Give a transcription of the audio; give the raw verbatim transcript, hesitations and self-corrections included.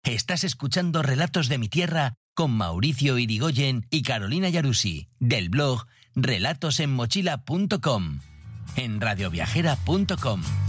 Estás escuchando Relatos de mi Tierra con Mauricio Irigoyen y Carolina Yarusi, del blog relatos en mochila punto com, en radioviajera punto com.